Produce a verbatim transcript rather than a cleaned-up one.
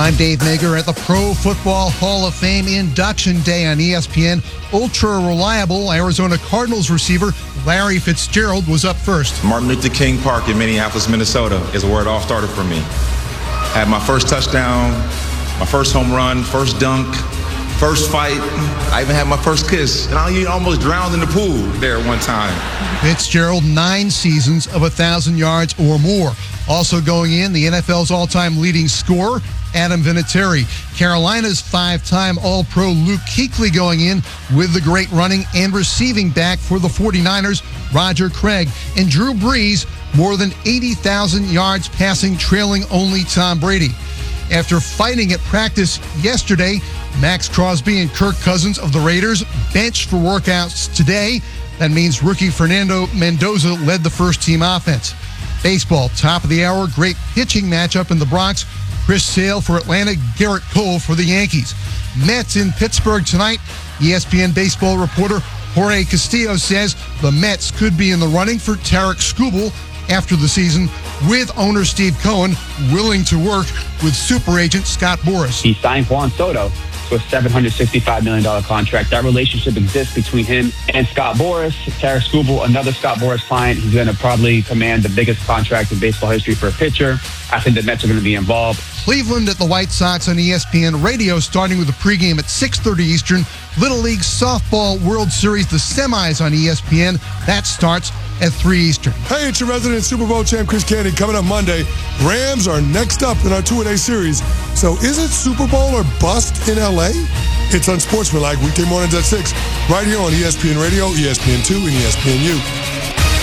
I'm Dave Mager at the Pro Football Hall of Fame induction day on E S P N. Ultra-reliable Arizona Cardinals receiver Larry Fitzgerald was up first. Martin Luther King Park in Minneapolis, Minnesota is where it all started for me. Had my first touchdown, my first home run, first dunk, first fight. I even had my first kiss, and I almost drowned in the pool there one time. Fitzgerald, nine seasons of one thousand yards or more. Also going in, the N F L's all-time leading scorer, Adam Vinatieri. Carolina's five-time All-Pro Luke Kuechly going in with the great running and receiving back for the forty-niners, Roger Craig. And Drew Brees, more than eighty thousand yards passing, trailing only Tom Brady. After fighting at practice yesterday, Max Crosby and Kirk Cousins of the Raiders benched for workouts today. That means rookie Fernando Mendoza led the first-team offense. Baseball, top of the hour, great pitching matchup in the Bronx. Chris Sale for Atlanta, Garrett Cole for the Yankees. Mets in Pittsburgh tonight. E S P N baseball reporter Jorge Castillo says the Mets could be in the running for Tarek Skubal after the season, with owner Steve Cohen willing to work with super agent Scott Boras. He signed Juan Soto to a seven hundred sixty-five million dollars contract. That relationship exists between him and Scott Boras. Tarek Skubal, another Scott Boras client, he's going to probably command the biggest contract in baseball history for a pitcher. I think the Mets are going to be involved. Cleveland at the White Sox on E S P N Radio, starting with a pregame at six thirty Eastern. Little League Softball World Series, the semis on E S P N. That starts at three Eastern. Hey, it's your resident Super Bowl champ, Chris Candy. Coming up Monday, Rams are next up in our two-a-day series. So is it Super Bowl or bust in L A? It's Unsportsmanlike, weekday mornings at six, right here on E S P N Radio, E S P N two, and E S P N U.